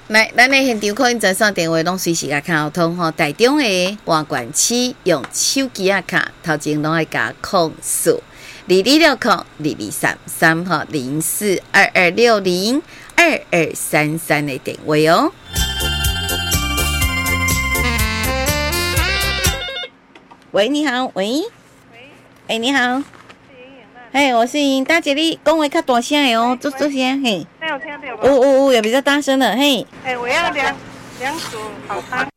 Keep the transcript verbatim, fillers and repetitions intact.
来，咱的现场可能在线电话拢随时甲卡通吼，台中的华冠区用手机啊卡，头前拢爱加控数二二六空二二三三吼零四二二六零二二三三的电话哦。喂，你好，喂，喂，哎，你好。嘿，我是莹，大姐，你讲话较大声的哦，做做声嘿。 那有听到吗？ 哦哦哦，也比较大声的嘿。 哎，我要两两组好汤。